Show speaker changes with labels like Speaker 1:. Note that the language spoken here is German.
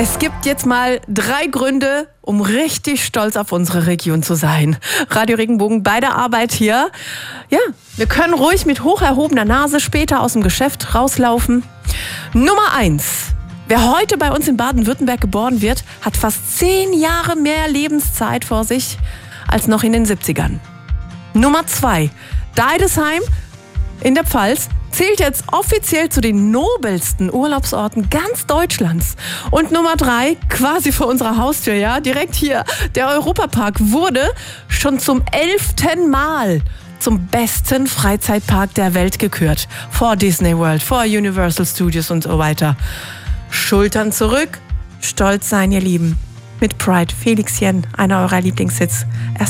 Speaker 1: Es gibt jetzt mal 3 Gründe, um richtig stolz auf unsere Region zu sein. Radio Regenbogen bei der Arbeit hier. Ja, wir können ruhig mit hoch erhobener Nase später aus dem Geschäft rauslaufen. Nummer 1. Wer heute bei uns in Baden-Württemberg geboren wird, hat fast 10 Jahre mehr Lebenszeit vor sich als noch in den 70ern. Nummer 2. Deidesheim in der Pfalz zählt jetzt offiziell zu den nobelsten Urlaubsorten ganz Deutschlands. Und Nummer 3, quasi vor unserer Haustür, ja, direkt hier, der Europapark wurde schon zum 11. Mal zum besten Freizeitpark der Welt gekürt. Vor Disney World, vor Universal Studios und so weiter. Schultern zurück, stolz sein, ihr Lieben. Mit Pride, Felix Jen, einer eurer Lieblingshits. Erst